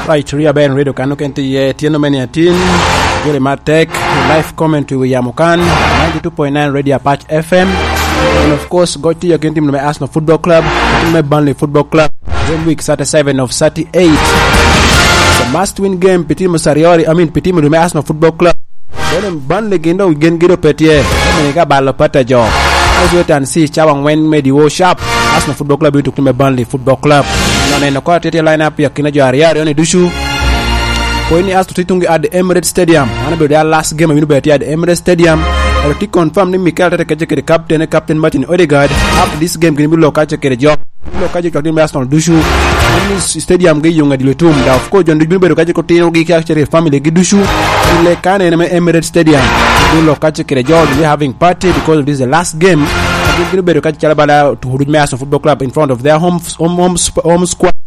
Right, Ria Ben Radio Kanu Kenti Tieno Meniatin, Gure Matek, live comment with Yamukan, 92.9 Radio Apache FM, and of course, go to your team to Arsenal Football Club, to Burnley Football Club, game week 37 of 38. It's a must-win game, Petit Petit Arsenal Football Club. Then Burnley Gindo again Gido Petier, Dominica Balopata job. Let's wait and see Chawang when made the war sharp. Arsenal Football Club to Klime Burnley Football Club. Na kwa tete lineup ya kina Jariari oni dushu. Ko ini astu titungi at the Emirates Stadium. Ana be their last game we be at the Emirates Stadium. I will confirm ni Mikel Arteta ke the captain Martin Odegaard after this game gini bilo kache ke job. Bilo kache kwa timu Arsenal dushu. Ini stadium ge yunga diletum da of course John Digby be kache ko tino ge kache family ge dushu. Ile kana na Emirates Stadium. Bilo kache ke job we having party because this is the last game. Gini be kache chala bala to Arsenal Football Club in front of their home squad.